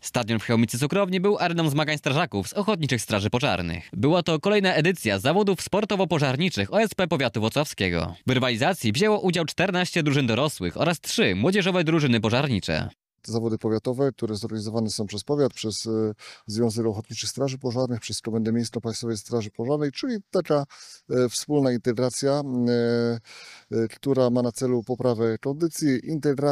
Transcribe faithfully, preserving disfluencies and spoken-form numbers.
Stadion w Chełmicy-Cukrowni był areną zmagań strażaków z Ochotniczych Straży Pożarnych. Była to kolejna edycja zawodów sportowo-pożarniczych O S P Powiatu Włocławskiego. W rywalizacji wzięło udział czternaście drużyn dorosłych oraz trzy młodzieżowe drużyny pożarnicze. Zawody powiatowe, które zorganizowane są przez powiat, przez Związek Ochotniczych Straży Pożarnych, przez Komendę Miejską Państwowej Straży Pożarnej, czyli taka wspólna integracja, która ma na celu poprawę kondycji, integracji.